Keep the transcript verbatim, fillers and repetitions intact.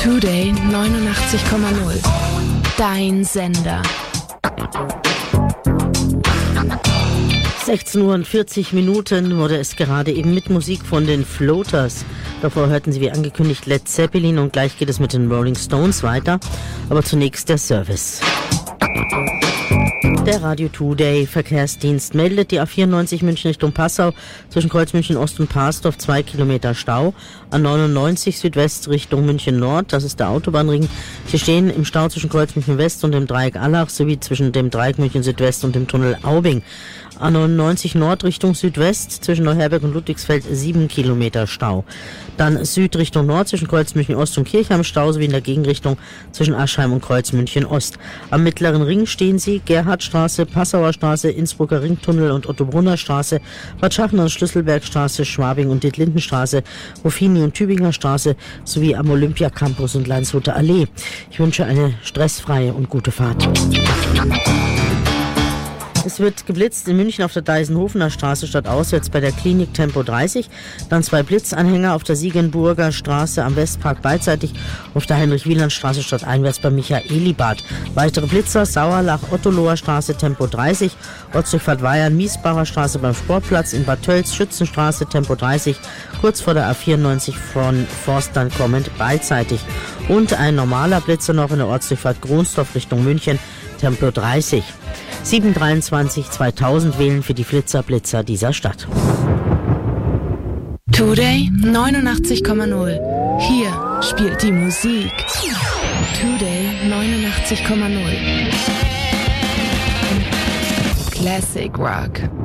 Today neunundachtzig Komma null. Dein Sender. sechzehn Uhr und vierzig Minuten wurde es gerade eben mit Musik von den Floaters. Davor hörten Sie wie angekündigt Led Zeppelin und gleich geht es mit den Rolling Stones weiter. Aber zunächst der Service. Der Radio Today Verkehrsdienst meldet die A vierundneunzig München Richtung Passau zwischen Kreuz München Ost und Parsdorf zwei Kilometer Stau. A neunundneunzig Südwest Richtung München Nord, das ist der Autobahnring. Sie stehen im Stau zwischen Kreuz München West und dem Dreieck Allach sowie zwischen dem Dreieck München Südwest und dem Tunnel Aubing. A neunundneunzig Nord Richtung Südwest zwischen Neuherberg und Ludwigsfeld sieben Kilometer Stau. Dann Süd Richtung Nord zwischen Kreuz München Ost und Kirchheim Stau sowie in der Gegenrichtung zwischen Aschheim und Kreuz München Ost. Am mittleren Ring stehen Sie Gerhardstraße, Passauer Straße, Innsbrucker Ringtunnel und Ottobrunner Straße, Bad Schachner, Schlüsselbergstraße, Schwabing und Dietlindenstraße, Ruffini und Tübinger Straße sowie am Olympiacampus und Landshuter Allee. Ich wünsche eine stressfreie und gute Fahrt. Es wird geblitzt in München auf der Deisenhofener Straße statt auswärts bei der Klinik Tempo dreißig. Dann zwei Blitzanhänger auf der Siegenburger Straße am Westpark beidseitig, auf der Heinrich-Wieland-Straße statt einwärts bei Michaelibad. Weitere Blitzer Sauerlach, Ottoloher Straße Tempo dreißig, Ortsdurchfahrt Weihern, Miesbacher Straße beim Sportplatz, in Bad Tölz, Schützenstraße Tempo dreißig, kurz vor der A vierundneunzig von Forstern kommend beidseitig. Und ein normaler Blitzer noch in der Ortsdurchfahrt Gronsdorf Richtung München, Tempo dreißig. sieben dreiundzwanzig zweitausend wählen für die Flitzer-Blitzer dieser Stadt. Today neunundachtzig Komma null. Hier spielt die Musik. Today neunundachtzig Komma null. Classic Rock.